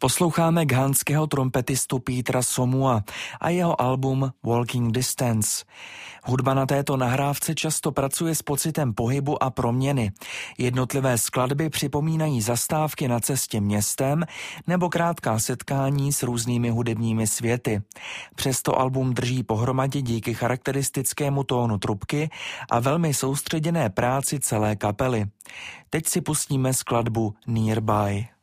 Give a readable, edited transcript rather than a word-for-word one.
Posloucháme ghanského trompetistu Petera Somua a jeho album Walking Distance. Hudba na této nahrávce často pracuje s pocitem pohybu a proměny. Jednotlivé skladby připomínají zastávky na cestě městem nebo krátká setkání s různými hudebními světy. Přesto album drží pohromadě díky charakteristickému tónu trubky a velmi soustředěné práci celé kapely. Teď si pustíme skladbu Nearby.